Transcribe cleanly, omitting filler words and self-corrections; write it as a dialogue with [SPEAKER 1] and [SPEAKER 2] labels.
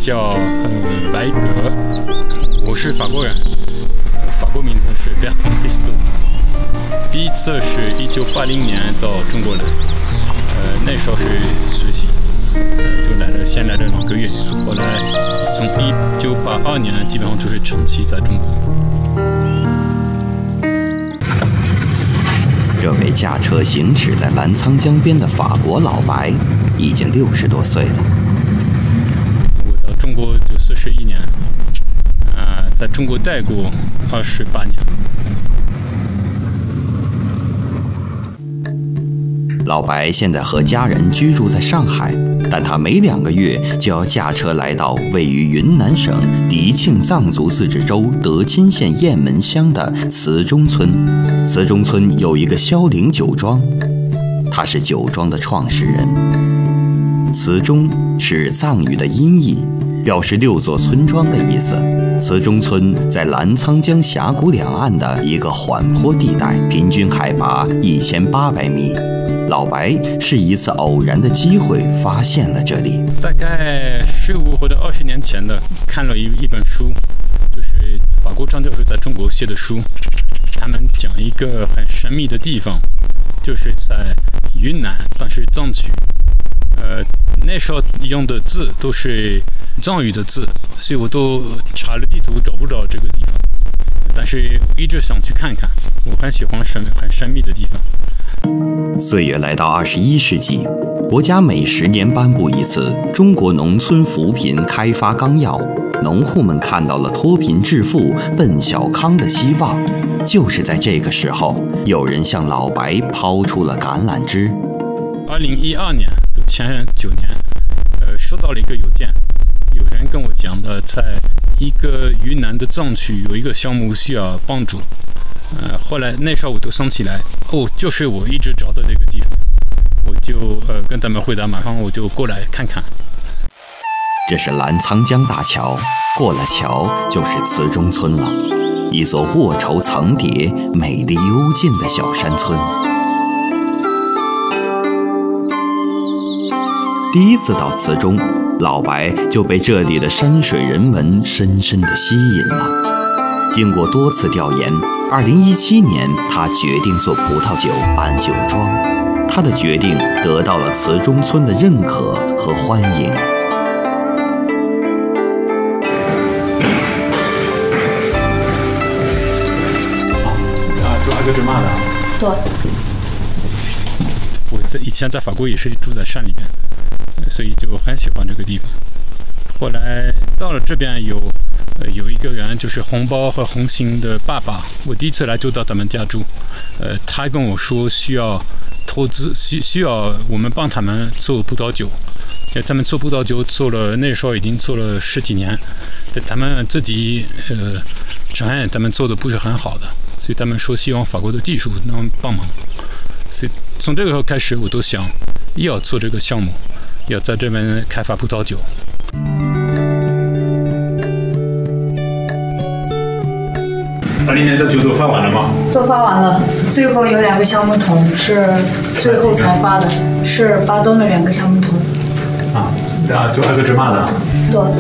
[SPEAKER 1] 叫白格，我是法国人，法国名字是 Bertrand Christo。第一次是1980年到中国来，那时候是实习，就来了，先来了2个月，后来从1982年基本上就是长期在中国。
[SPEAKER 2] 这位驾车行驶在澜沧江边的法国老白，已经60多岁了。
[SPEAKER 1] 我到中国就41年，在中国待过28年。
[SPEAKER 2] 老白现在和家人居住在上海，但他每2个月就要驾车来到位于云南省迪庆藏族自治州德钦县雁门乡的慈中村。慈中村有一个萧陵酒庄，他是酒庄的创始人。慈中是藏语的音译，表示6座村庄的意思。慈中村在澜沧江峡谷两岸的一个缓坡地带，平均海拔1800米。老白是一次偶然的机会发现了这里。
[SPEAKER 1] 大概15或者20年前的，看了一本书，就是法国张教授在中国写的书，他们讲一个很神秘的地方，就是在云南，但是藏区。那时候用的字都是藏语的字，所以我都查了地图找不着这个地方，但是一直想去看看，我很喜欢很神秘的地方。
[SPEAKER 2] 岁月来到21世纪，国家每10年颁布一次《中国农村扶贫开发纲要》，农户们看到了脱贫致富、奔小康的希望。就是在这个时候，有人向老白抛出了橄榄枝。
[SPEAKER 1] 2012年，就前9年，收到了一个邮件，有人跟我讲的，在一个云南的藏区有一个项目需要帮助。后来那时候我都想起来，就是我一直找的这个地方，我就跟他们回答，马上我就过来看看。
[SPEAKER 2] 这是澜沧江大桥，过了桥就是慈中村了，一座卧绸层叠、美丽幽静的小山村。第一次到慈中，老白就被这里的山水人文深深地吸引了。经过多次调研，2017年他决定做葡萄酒办酒庄。他的决定得到了慈中村的认可和欢迎。
[SPEAKER 1] 住阿格芝玛的。
[SPEAKER 3] 对。
[SPEAKER 1] 我以前在法国也是住在山里边，所以就很喜欢这个地方。后来到了这边有一个人，就是红包和红星的爸爸，我第一次来就到他们家住，他跟我说需要投资，需要我们帮他们做葡萄酒，他们做葡萄酒做了，那时候已经做了10几年，但他们自己承认他们做的不是很好的，所以他们说希望法国的技术能帮忙，所以从这个时候开始，我都想要做这个项目，要在这边开发葡萄酒。
[SPEAKER 4] 20年的酒都发完了吗？
[SPEAKER 3] 都发完了，最后有2个橡木桶是最后才发的，是巴东的2个橡木桶。
[SPEAKER 4] 就阿格芝玛的。
[SPEAKER 3] 对。